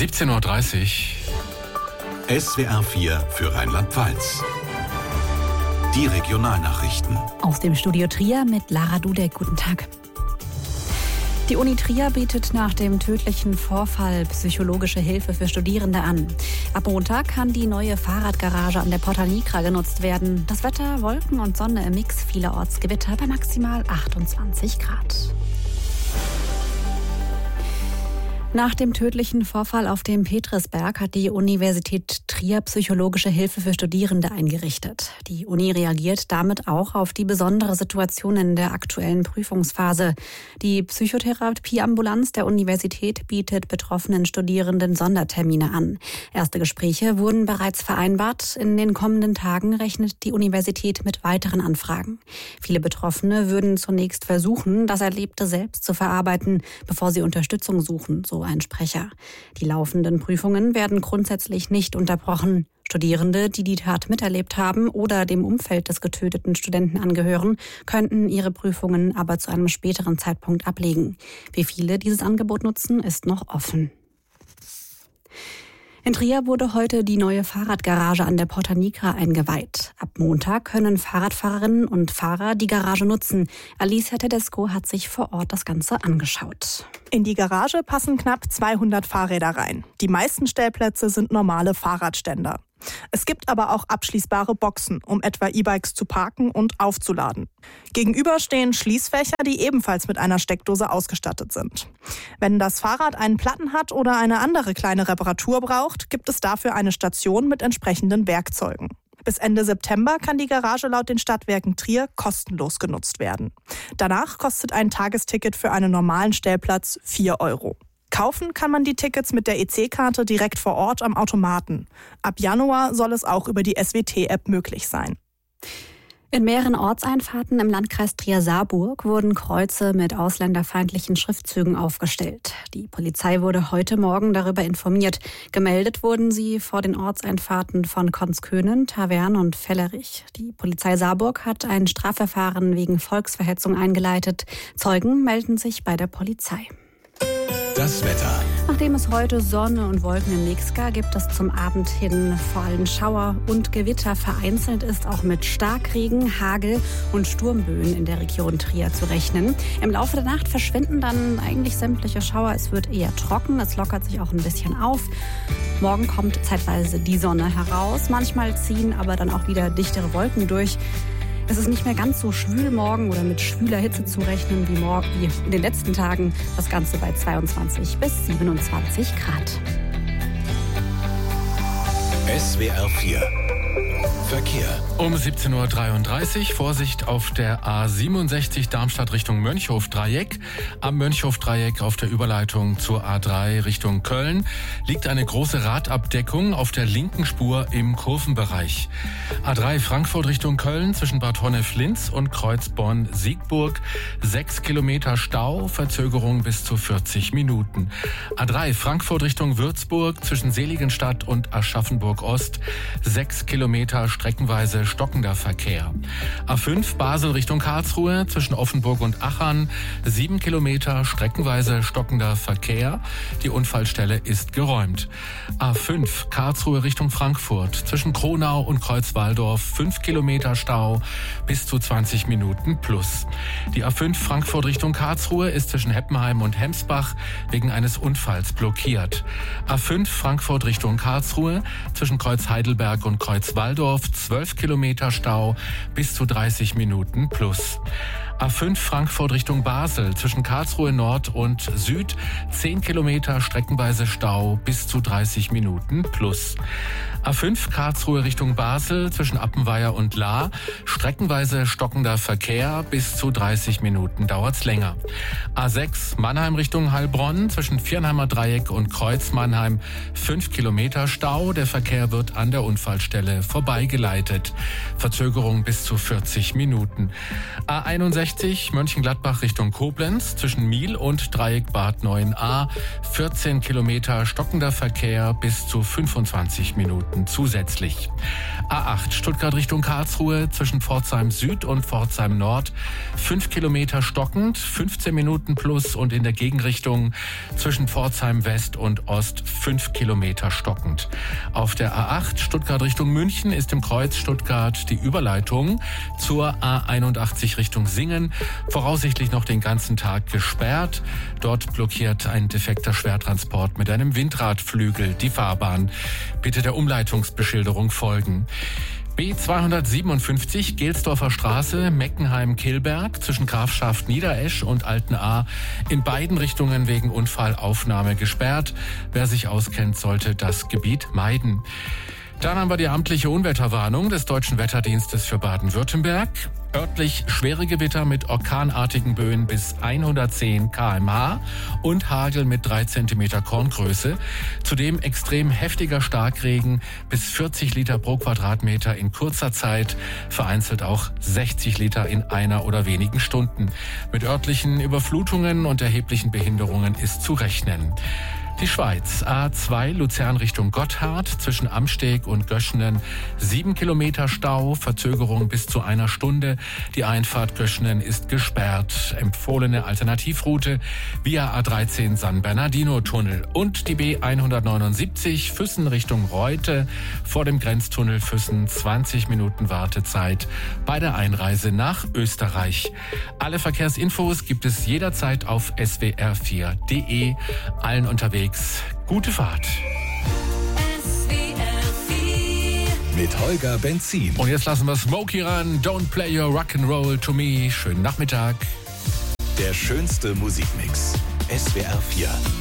17:30 Uhr. SWR 4 für Rheinland-Pfalz. Die Regionalnachrichten. Aus dem Studio Trier mit Lara Dudek. Guten Tag. Die Uni Trier bietet nach dem tödlichen Vorfall psychologische Hilfe für Studierende an. Ab Montag kann die neue Fahrradgarage an der Porta Nigra genutzt werden. Das Wetter, Wolken und Sonne im Mix, vielerorts Gewitter bei maximal 28 Grad. Nach dem tödlichen Vorfall auf dem Petrisberg hat die Universität Trier psychologische Hilfe für Studierende eingerichtet. Die Uni reagiert damit auch auf die besondere Situation in der aktuellen Prüfungsphase. Die Psychotherapieambulanz der Universität bietet betroffenen Studierenden Sondertermine an. Erste Gespräche wurden bereits vereinbart. In den kommenden Tagen rechnet die Universität mit weiteren Anfragen. Viele Betroffene würden zunächst versuchen, das Erlebte selbst zu verarbeiten, bevor sie Unterstützung suchen, so ein Sprecher. Die laufenden Prüfungen werden grundsätzlich nicht unterbrochen. Studierende, die die Tat miterlebt haben oder dem Umfeld des getöteten Studenten angehören, könnten ihre Prüfungen aber zu einem späteren Zeitpunkt ablegen. Wie viele dieses Angebot nutzen, ist noch offen. In Trier wurde heute die neue Fahrradgarage an der Porta Nigra eingeweiht. Ab Montag können Fahrradfahrerinnen und Fahrer die Garage nutzen. Alicia Tedesco hat sich vor Ort das Ganze angeschaut. In die Garage passen knapp 200 Fahrräder rein. Die meisten Stellplätze sind normale Fahrradständer. Es gibt aber auch abschließbare Boxen, um etwa E-Bikes zu parken und aufzuladen. Gegenüber stehen Schließfächer, die ebenfalls mit einer Steckdose ausgestattet sind. Wenn das Fahrrad einen Platten hat oder eine andere kleine Reparatur braucht, gibt es dafür eine Station mit entsprechenden Werkzeugen. Bis Ende September kann die Garage laut den Stadtwerken Trier kostenlos genutzt werden. Danach kostet ein Tagesticket für einen normalen Stellplatz 4 €. Kaufen kann man die Tickets mit der EC-Karte direkt vor Ort am Automaten. Ab Januar soll es auch über die SWT-App möglich sein. In mehreren Ortseinfahrten im Landkreis Trier-Saarburg wurden Kreuze mit ausländerfeindlichen Schriftzügen aufgestellt. Die Polizei wurde heute Morgen darüber informiert. Gemeldet wurden sie vor den Ortseinfahrten von Konzkönen, Tavern und Vellerich. Die Polizei Saarburg hat ein Strafverfahren wegen Volksverhetzung eingeleitet. Zeugen melden sich bei der Polizei. Das Wetter. Nachdem es heute Sonne und Wolken im Mix gab, gibt es zum Abend hin vor allem Schauer und Gewitter. Vereinzelt ist auch mit Starkregen, Hagel und Sturmböen in der Region Trier zu rechnen. Im Laufe der Nacht verschwinden dann eigentlich sämtliche Schauer. Es wird eher trocken, es lockert sich auch ein bisschen auf. Morgen kommt zeitweise die Sonne heraus. Manchmal ziehen aber dann auch wieder dichtere Wolken durch. Es ist nicht mehr ganz so schwül morgen oder mit schwüler Hitze zu rechnen wie in den letzten Tagen. Das Ganze bei 22 bis 27 Grad. SWR 4 Verkehr. Um 17:33 Uhr Vorsicht auf der A67 Darmstadt Richtung Mönchhof-Dreieck. Am Mönchhof-Dreieck auf der Überleitung zur A3 Richtung Köln liegt eine große Radabdeckung auf der linken Spur im Kurvenbereich. A3 Frankfurt Richtung Köln zwischen Bad Honnef-Linz und Kreuzborn-Siegburg 6 Kilometer Stau, Verzögerung bis zu 40 Minuten. A3 Frankfurt Richtung Würzburg zwischen Seligenstadt und Aschaffenburg-Ost 6 Kilometer streckenweise stockender Verkehr. A5 Basel Richtung Karlsruhe zwischen Offenburg und Achern 7 Kilometer streckenweise stockender Verkehr. Die Unfallstelle ist geräumt. A5 Karlsruhe Richtung Frankfurt zwischen Kronau und Kreuzwaldorf 5 Kilometer Stau bis zu 20 Minuten plus. Die A5 Frankfurt Richtung Karlsruhe ist zwischen Heppenheim und Hemsbach wegen eines Unfalls blockiert. A5 Frankfurt Richtung Karlsruhe zwischen Kreuz Heidelberg und Kreuzwaldorf 12 Kilometer Stau bis zu 30 Minuten plus. A5 Frankfurt Richtung Basel zwischen Karlsruhe Nord und Süd 10 Kilometer streckenweise Stau bis zu 30 Minuten plus. A5 Karlsruhe Richtung Basel zwischen Appenweier und Lahr streckenweise stockender Verkehr bis zu 30 Minuten dauert's länger. A6 Mannheim Richtung Heilbronn zwischen Viernheimer Dreieck und Kreuz Mannheim 5 Kilometer Stau. Der Verkehr wird an der Unfallstelle vorbeigeleitet. Verzögerung bis zu 40 Minuten. A61 Mönchengladbach Richtung Koblenz zwischen Miel und Dreieck Bad 9a 14 Kilometer stockender Verkehr bis zu 25 Minuten zusätzlich. A8 Stuttgart Richtung Karlsruhe zwischen Pforzheim Süd und Pforzheim Nord 5 Kilometer stockend, 15 Minuten plus, und in der Gegenrichtung zwischen Pforzheim West und Ost 5 Kilometer stockend. Auf der A8 Stuttgart Richtung München ist im Kreuz Stuttgart die Überleitung zur A81 Richtung Singen voraussichtlich noch den ganzen Tag gesperrt. Dort blockiert ein defekter Schwertransport mit einem Windradflügel die Fahrbahn. Bitte der Umleitungsbeschilderung folgen. B257 Gelsdorfer Straße, Meckenheim-Kilberg zwischen Grafschaft Niederesch und Altenahr in beiden Richtungen wegen Unfallaufnahme gesperrt. Wer sich auskennt, sollte das Gebiet meiden. Dann haben wir die amtliche Unwetterwarnung des Deutschen Wetterdienstes für Baden-Württemberg. Örtlich schwere Gewitter mit orkanartigen Böen bis 110 km/h und Hagel mit 3 cm Korngröße. Zudem extrem heftiger Starkregen bis 40 Liter pro Quadratmeter in kurzer Zeit, vereinzelt auch 60 Liter in einer oder wenigen Stunden. Mit örtlichen Überflutungen und erheblichen Behinderungen ist zu rechnen. Die Schweiz, A2 Luzern Richtung Gotthard zwischen Amsteg und Göschenen 7 Kilometer Stau, Verzögerung bis zu 1 Stunde. Die Einfahrt Göschenen ist gesperrt. Empfohlene Alternativroute via A13 San Bernardino Tunnel und die B179 Füssen Richtung Reute vor dem Grenztunnel Füssen 20 Minuten Wartezeit bei der Einreise nach Österreich. Alle Verkehrsinfos gibt es jederzeit auf swr4.de. Allen unterwegs gute Fahrt. Mit Holger Benzin. Und jetzt lassen wir Smokey ran. Don't play your rock'n'roll to me. Schönen Nachmittag. Der schönste Musikmix. SWR 4.